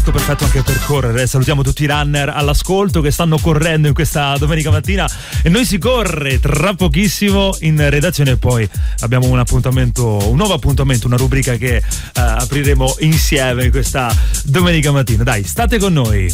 disco perfetto anche per correre. Salutiamo tutti i runner all'ascolto che stanno correndo in questa domenica mattina, e noi si corre tra pochissimo in redazione, e poi abbiamo un nuovo appuntamento, una rubrica che apriremo insieme questa domenica mattina. Dai, state con noi.